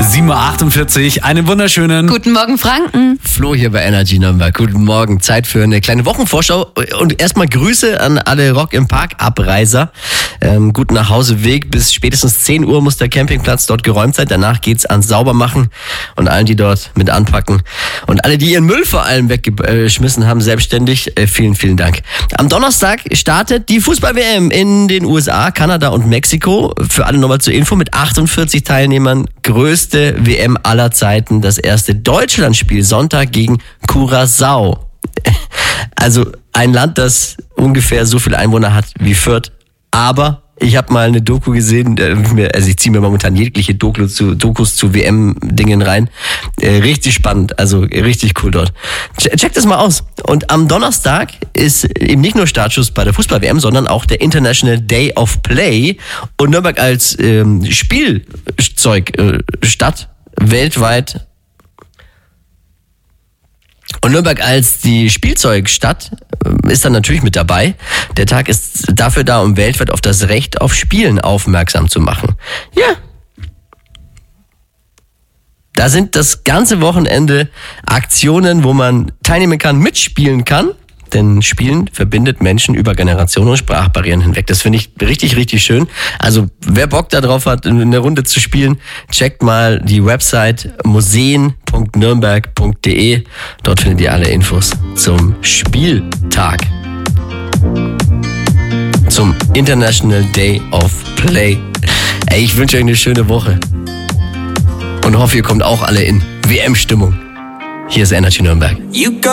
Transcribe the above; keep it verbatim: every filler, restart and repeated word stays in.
sieben Uhr achtundvierzig. Einen wunderschönen Guten Morgen, Franken. Flo hier bei Energy Nürnberg. Guten Morgen. Zeit für eine kleine Wochenvorschau. Und erstmal Grüße an alle Rock im Park Abreiser. Ähm, guten Nachhauseweg. Bis spätestens zehn Uhr muss der Campingplatz dort geräumt sein. Danach geht's ans Saubermachen und allen, die dort mit anpacken. Und alle, die ihren Müll vor allem weggeschmissen haben, selbstständig, äh, vielen, vielen Dank. Am Donnerstag startet die Fußball-W M in den U S A, Kanada und Mexiko. Für alle nochmal zur Info, mit achtundvierzig Teilnehmern, größte W M aller Zeiten. Das erste Deutschlandspiel Sonntag gegen Curaçao. Also ein Land, das ungefähr so viele Einwohner hat wie Fürth. Aber ich habe mal eine Doku gesehen, also ich ziehe mir momentan jegliche Doku zu, Dokus zu W M-Dingen rein. Richtig spannend, also richtig cool dort. Check das mal aus. Und am Donnerstag ist eben nicht nur Startschuss bei der Fußball-W M, sondern auch der International Day of Play. Und Nürnberg als ähm, Spielzeugstadt weltweit Und Nürnberg als die Spielzeugstadt ist dann natürlich mit dabei. Der Tag ist dafür da, um weltweit auf das Recht auf Spielen aufmerksam zu machen. Ja. Da sind das ganze Wochenende Aktionen, wo man teilnehmen kann, mitspielen kann. Denn Spielen verbindet Menschen über Generationen und Sprachbarrieren hinweg. Das finde ich richtig, richtig schön. Also wer Bock darauf hat, eine Runde zu spielen, checkt mal die Website museen punkt nürnberg punkt de. Dort findet ihr alle Infos zum Spieltag. Zum International Day of Play. Ey, ich wünsche euch eine schöne Woche. Und hoffe, ihr kommt auch alle in W M-Stimmung. Hier ist Energy Nürnberg.